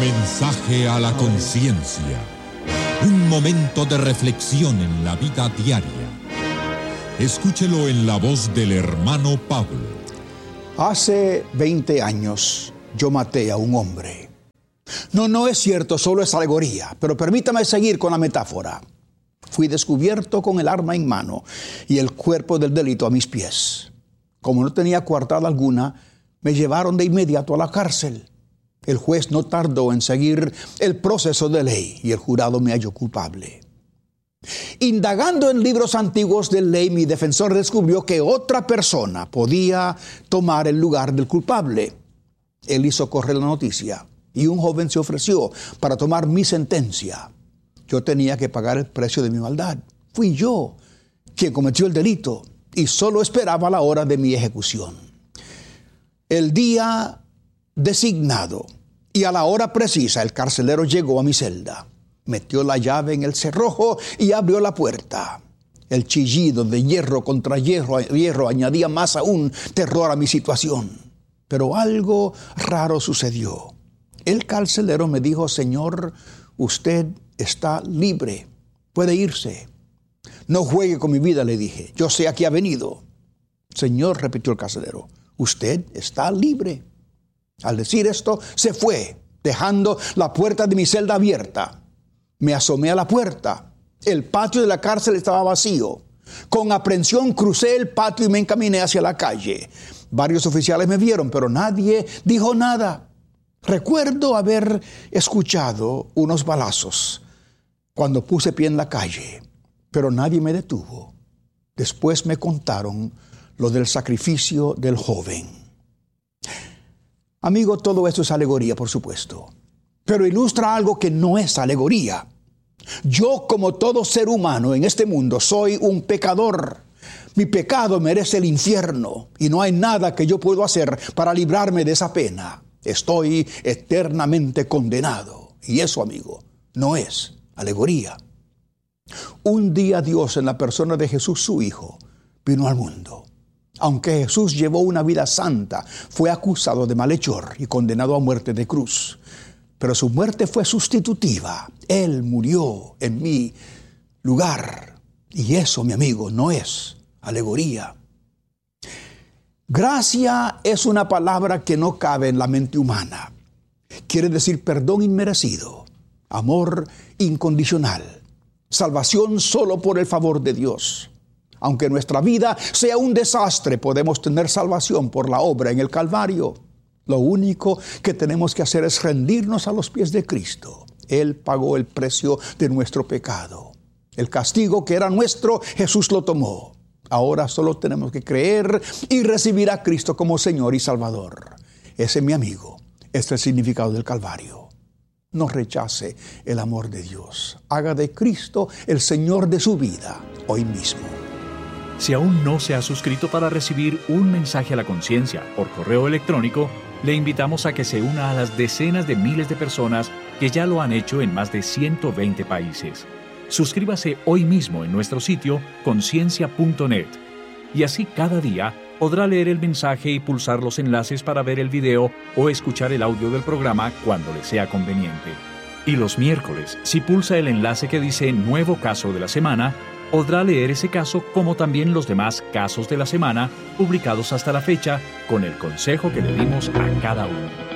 Mensaje a la conciencia. Un momento de reflexión en la vida diaria. Escúchelo en la voz del hermano Pablo. Hace 20 años yo maté a un hombre. No es cierto, solo es alegoría, pero permítame seguir con la metáfora. Fui descubierto con el arma en mano y el cuerpo del delito a mis pies. Como no tenía coartada alguna, me llevaron de inmediato a la cárcel. El juez no tardó en seguir el proceso de ley y el jurado me halló culpable. Indagando en libros antiguos de ley, mi defensor descubrió que otra persona podía tomar el lugar del culpable. Él hizo correr la noticia y un joven se ofreció para tomar mi sentencia. Yo tenía que pagar el precio de mi maldad. Fui yo quien cometió el delito y solo esperaba la hora de mi ejecución. El día designado y a la hora precisa, el carcelero llegó a mi celda. Metió la llave en el cerrojo y abrió la puerta. El chillido de hierro contra hierro añadía más aún terror a mi situación. Pero algo raro sucedió. El carcelero me dijo: Señor, usted está libre. Puede irse. No juegue con mi vida, le dije. Yo sé a qué ha venido. Señor, repitió el carcelero, usted está libre. Al decir esto, se fue, dejando la puerta de mi celda abierta. Me asomé a la puerta. El patio de la cárcel estaba vacío. Con aprensión crucé el patio y me encaminé hacia la calle. Varios oficiales me vieron, pero nadie dijo nada. Recuerdo haber escuchado unos balazos cuando puse pie en la calle, pero nadie me detuvo. Después me contaron lo del sacrificio del joven. Amigo, todo esto es alegoría, por supuesto, pero ilustra algo que no es alegoría. Yo, como todo ser humano en este mundo, soy un pecador. Mi pecado merece el infierno y no hay nada que yo pueda hacer para librarme de esa pena. Estoy eternamente condenado. Y eso, amigo, no es alegoría. Un día Dios, en la persona de Jesús, su Hijo, vino al mundo. Aunque Jesús llevó una vida santa, fue acusado de malhechor y condenado a muerte de cruz. Pero su muerte fue sustitutiva. Él murió en mi lugar. Y eso, mi amigo, no es alegoría. Gracia es una palabra que no cabe en la mente humana. Quiere decir perdón inmerecido, amor incondicional, salvación solo por el favor de Dios. Aunque nuestra vida sea un desastre, podemos tener salvación por la obra en el Calvario. Lo único que tenemos que hacer es rendirnos a los pies de Cristo. Él pagó el precio de nuestro pecado. El castigo que era nuestro, Jesús lo tomó. Ahora solo tenemos que creer y recibir a Cristo como Señor y Salvador. Ese, mi amigo, es el significado del Calvario. No rechace el amor de Dios. Haga de Cristo el Señor de su vida hoy mismo. Si aún no se ha suscrito para recibir un mensaje a la conciencia por correo electrónico, le invitamos a que se una a las decenas de miles de personas que ya lo han hecho en más de 120 países. Suscríbase hoy mismo en nuestro sitio conciencia.net y así cada día podrá leer el mensaje y pulsar los enlaces para ver el video o escuchar el audio del programa cuando le sea conveniente. Y los miércoles, si pulsa el enlace que dice Nuevo Caso de la Semana, podrá leer ese caso como también los demás casos de la semana publicados hasta la fecha con el consejo que le dimos a cada uno.